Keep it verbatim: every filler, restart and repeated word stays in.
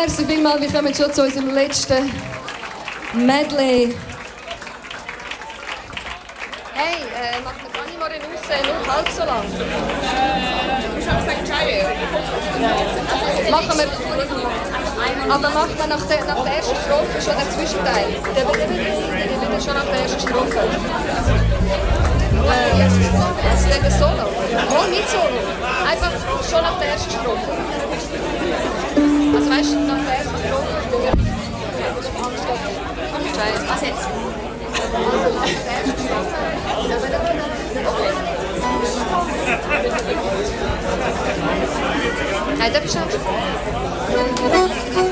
Merci vielmals, wir kommen schon zu unserem letzten Medley. Hey, äh, macht das Animorin raus nur halb so lang? Machen wir... Aber macht man nach der, nach der ersten Strophe schon den Zwischenteil? Der wird wieder schon nach der ersten Strophe. Äh, jetzt ist der Solo. Oh, nicht Solo. Einfach schon nach der ersten Strophe. Also weißt du, nach der ersten Strophe... Scheiße. Was jetzt? Also nach der ersten Strophe... Hey, darf ich schauen?